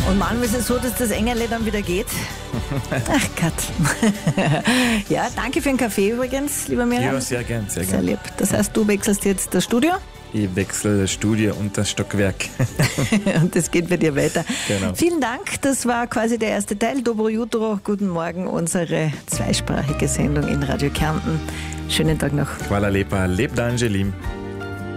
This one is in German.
Und manchmal ist es so, dass das Engerle dann wieder geht. Ach Gott. Ja, danke für den Kaffee übrigens, lieber Miriam. Ja, sehr gern, sehr Sehr gern. lieb. Das heißt, du wechselst jetzt das Studio Ich wechsle das Studio und das Stockwerk. und das geht bei dir weiter. Genau. Vielen Dank, das war quasi der erste Teil. Dobro Jutro, guten Morgen, unsere zweisprachige Sendung in Radio Kärnten. Schönen Tag noch. Hvala lepa, lep dan želim.